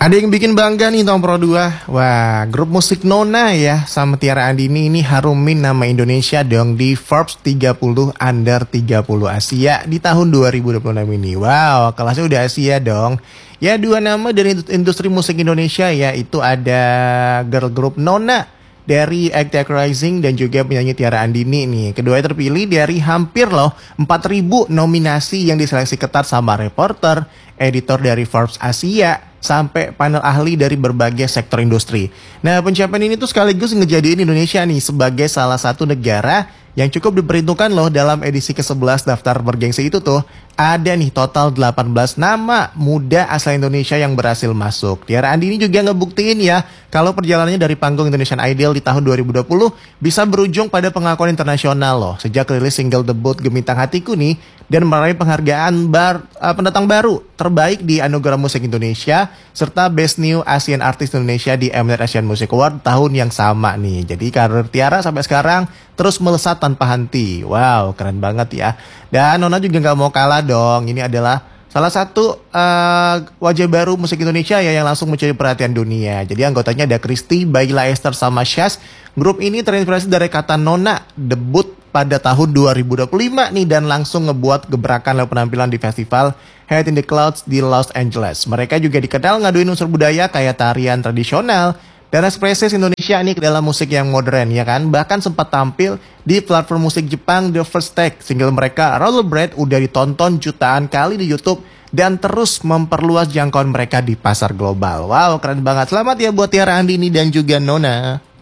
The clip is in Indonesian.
Ada yang bikin bangga nih tahun Pro 2. Wah, grup musik Nona ya sama Tiara Andini ini harumin nama Indonesia dong di Forbes 30 Under 30 Asia di tahun 2026 ini. Wow, kelasnya udah Asia dong. Ya, dua nama dari industri musik Indonesia yaitu ada girl group Nona dari Act Rising dan juga penyanyi Tiara Andini nih. Keduanya terpilih dari hampir 4.000 nominasi yang diseleksi ketat sama reporter, editor dari Forbes Asia, sampai panel ahli dari berbagai sektor industri. Nah, pencapaian ini tuh sekaligus ngejadiin Indonesia nih sebagai salah satu negara yang cukup diperhitungkan loh dalam edisi ke-11 daftar bergengsi itu tuh. Ada nih total 18 nama muda asal Indonesia yang berhasil masuk. Tiara Andini juga ngebuktiin ya kalau perjalanannya dari panggung Indonesian Idol di tahun 2020 bisa berujung pada pengakuan internasional loh. Sejak rilis single debut Gemintang Hatiku nih dan meraih penghargaan pendatang baru terbaik di Anugerah Musik Indonesia serta Best New Asian Artist Indonesia di Mnet Asian Music Award tahun yang sama nih. Jadi karir Tiara sampai sekarang terus melesat tanpa henti. Wow, keren banget ya. Dan Nona juga nggak mau kalah dong. Ini adalah salah satu wajah baru musik Indonesia ya yang langsung mencuri perhatian dunia. Jadi anggotanya ada Christy, Baila Esther sama Syaz. Grup ini terinspirasi dari kata Nona, debut pada tahun 2025 nih dan langsung ngebuat gebrakan lewat penampilan di festival Head in the Clouds di Los Angeles. Mereka juga dikenal ngaduin unsur budaya kayak tarian tradisional dan ekspresi Indonesia nih ke dalam musik yang modern ya kan. Bahkan sempat tampil di platform musik Jepang The First Take. Single mereka Rollerblade udah ditonton jutaan kali di YouTube dan terus memperluas jangkauan mereka di pasar global. Wow, keren banget. Selamat ya buat Tiara Andini dan juga Nona.